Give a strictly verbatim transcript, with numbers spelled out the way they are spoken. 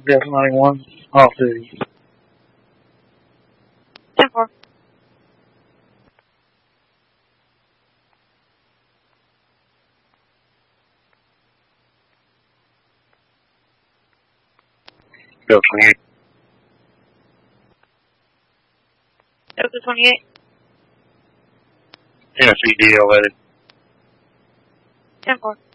Delta ninety-one, off duty. ten four. Delta twenty-eight. Delta twenty-eight. Tennessee D L A. ten four.